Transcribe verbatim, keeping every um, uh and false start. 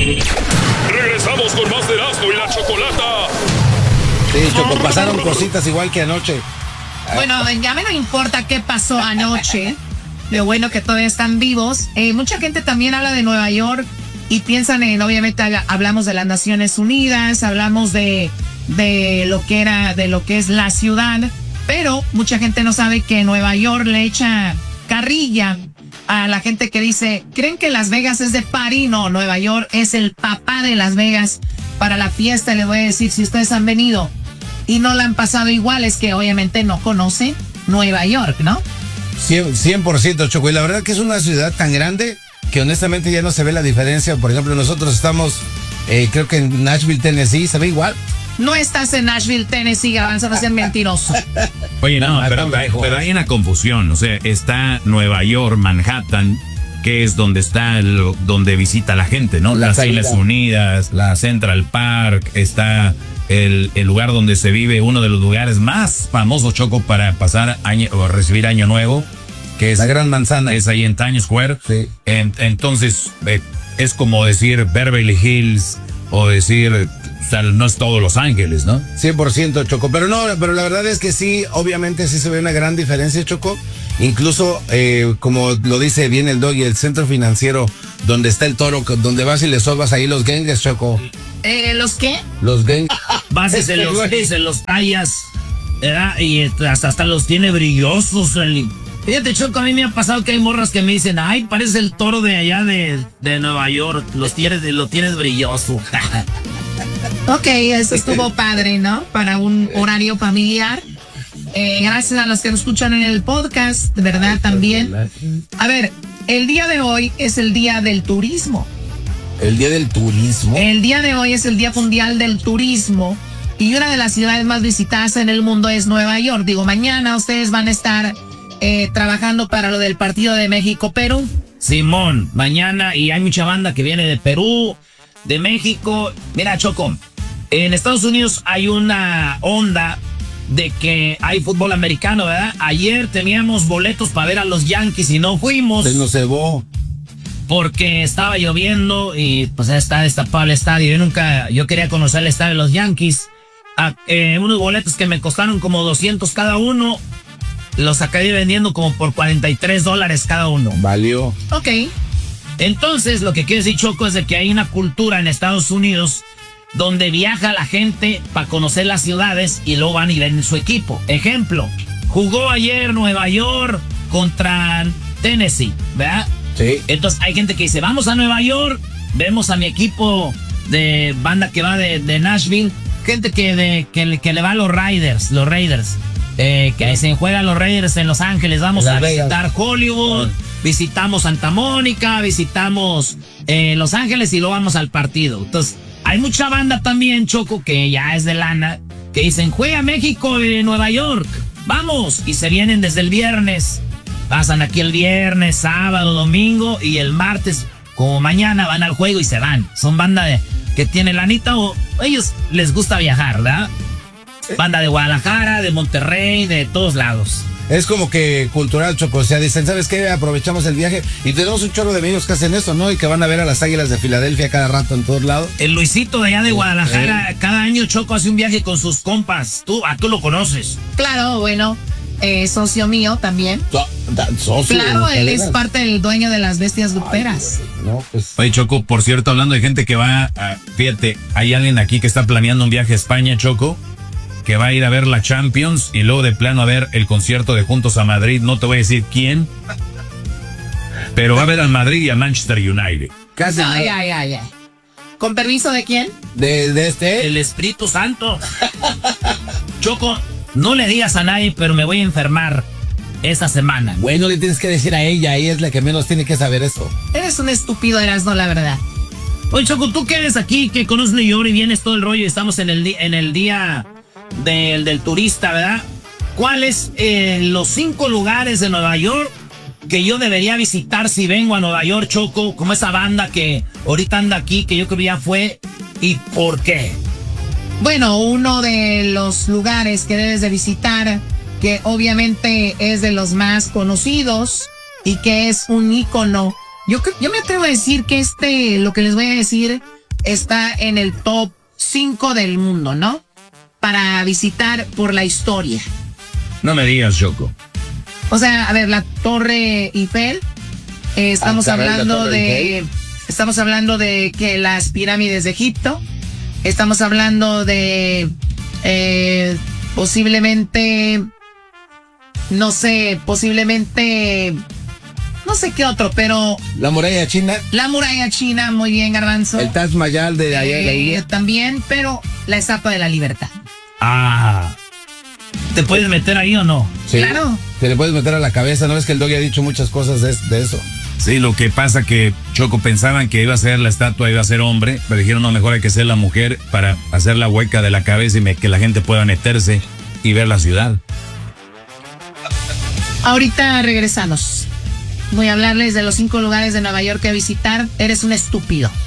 Regresamos con más de Erasmo y la Chocolata. Sí, Choco, pasaron cositas igual que anoche. Bueno, ya me no importa qué pasó anoche. Lo bueno que todavía están vivos. Eh, mucha gente también habla de Nueva York y piensan en, obviamente, hablamos de las Naciones Unidas, hablamos de, de lo que era, de lo que es la ciudad, pero mucha gente no sabe que Nueva York le echa carrilla a la gente que dice, ¿creen que Las Vegas es de party? No, Nueva York es el papá de Las Vegas para la fiesta. Les voy a decir, si ustedes han venido y no la han pasado igual, es que obviamente no conocen Nueva York, ¿no? cien por ciento, Choco. Y la verdad que es una ciudad tan grande que honestamente ya no se ve la diferencia. Por ejemplo, nosotros estamos, eh, creo que en Nashville, Tennessee, ¿se ve igual? No estás en Nashville, Tennessee, avanza a ser mentiroso. Oye, no, no pero, pero hay una confusión. O sea, está Nueva York, Manhattan, que es donde está, el, donde visita la gente, ¿no? La Las salida. Islas Unidas, la Central Park, está el, el lugar donde se vive, uno de los lugares más famosos, Choco, para pasar año o recibir Año Nuevo, que es la Gran Manzana. Es ahí en Times Square. Sí. En, entonces, eh, es como decir Beverly Hills o decir... O sea, no es todo Los Ángeles, ¿no? cien por ciento, Choco. Pero no, pero la verdad es que sí, obviamente sí se ve una gran diferencia, Choco. Incluso, eh, como lo dice bien el Doggy, el centro financiero donde está el Toro, donde vas y le sobas ahí los gangues, Choco. Eh, ¿Los qué? Los gangues. Vas y se los, se los tallas, ¿verdad? Y hasta, hasta los tiene brillosos. El... Fíjate, Choco, a mí me ha pasado que hay morras que me dicen, ay, parece el Toro de allá de, de Nueva York. Los tienes, lo tienes brilloso. Ok, eso estuvo padre, ¿no? Para un horario familiar. Eh, gracias a los que nos escuchan en el podcast, de verdad, también. A ver, el día de hoy es el día del turismo. ¿El día del turismo? El día de hoy es el Día Mundial del Turismo. Y una de las ciudades más visitadas en el mundo es Nueva York. Digo, mañana ustedes van a estar eh, trabajando para lo del partido de México-Perú. Simón, mañana, y hay mucha banda que viene de Perú, de México. Mira, Choco, en Estados Unidos hay una onda de que hay fútbol americano, ¿verdad? Ayer teníamos boletos para ver a los Yankees y no fuimos. Se nos cebó. Porque estaba lloviendo y pues está destapado el estadio. Yo nunca, yo quería conocer el estadio de los Yankees. A, eh, unos boletos que me costaron como doscientos cada uno, los acabé vendiendo como por cuarenta y tres dólares cada uno. Valió. Ok. Entonces, lo que quiero decir, Choco, es de que hay una cultura en Estados Unidos donde viaja la gente para conocer las ciudades y luego van y ven su equipo. Ejemplo, jugó ayer Nueva York contra Tennessee, ¿verdad? Sí. Entonces hay gente que dice, vamos a Nueva York, vemos a mi equipo de banda que va de, de Nashville, gente que, de, que, que le va a los Raiders, los Raiders, eh, que se juegan los Raiders en Los Ángeles, vamos a visitar Hollywood, visitamos Santa Mónica, visitamos eh, Los Ángeles y luego vamos al partido. Entonces hay mucha banda también, Choco, que ya es de lana, que dicen, juega México de Nueva York, vamos, y se vienen desde el viernes. Pasan aquí el viernes, sábado, domingo y el martes, como mañana, van al juego y se van. Son banda de, que tiene lanita o ellos les gusta viajar, ¿verdad? Banda de Guadalajara, de Monterrey, de todos lados. Es como que cultural, Choco. O sea, dicen, ¿sabes qué? Aprovechamos el viaje y tenemos un chorro de amigos que hacen eso, ¿no? Y que van a ver a las Águilas de Filadelfia cada rato en todos lados. El Luisito de allá de Guadalajara, eh. cada año, Choco, hace un viaje con sus compas. Tú, a tú lo conoces. Claro, bueno. Eh, socio mío también. So, socio, claro, él es parte del dueño de las Bestias Gruperas. No, pues. Oye, Choco, por cierto, hablando de gente que va a, fíjate, hay alguien aquí que está planeando un viaje a España, Choco, que va a ir a ver la Champions y luego de plano a ver el concierto de Juntos a Madrid. No te voy a decir quién, pero va a ver al Madrid y al Manchester United. Casi. Ay, ay, ay, ay. ¿Con permiso de quién? De, de este. El Espíritu Santo. Choco, no le digas a nadie, pero me voy a enfermar esta semana. Bueno, le tienes que decir a ella, ella es la que menos tiene que saber eso. Eres un estúpido, Erasmo, la verdad. Oye, Choco, tú que eres aquí, que conoces New York y vienes todo el rollo y estamos en el, en el día del, del turista, ¿verdad? ¿Cuáles eh, los cinco lugares de Nueva York que yo debería visitar si vengo a Nueva York, Choco? Como esa banda que ahorita anda aquí, que yo creo que ya fue. ¿Y por qué? Bueno, uno de los lugares que debes de visitar, que obviamente es de los más conocidos y que es un ícono. Yo, yo me atrevo a decir que este, lo que les voy a decir, está en el top cinco del mundo, ¿no? Para visitar por la historia. No me digas, Choco. O sea, a ver, la Torre Eiffel, eh, estamos Ah, caray, hablando la Torre de, Eiffel. estamos hablando de que las pirámides de Egipto, estamos hablando de eh, posiblemente, no sé, posiblemente, no sé qué otro, pero La muralla china, la muralla china, muy bien, Garbanzo. el Taj Mahal de allá de Eh, ahí. también, pero la Estatua de la Libertad. Ah. ¿Te puedes meter ahí o no? Sí, claro. Te le puedes meter a la cabeza, ¿no? Es que el Doggy ha dicho muchas cosas de, de eso. Sí, lo que pasa que Choco pensaban que iba a ser la estatua, iba a ser hombre, pero dijeron no, mejor hay que ser la mujer para hacer la hueca de la cabeza y me- que la gente pueda meterse y ver la ciudad. Ahorita regresamos. Voy a hablarles de los cinco lugares de Nueva York que visitar. Eres un estúpido.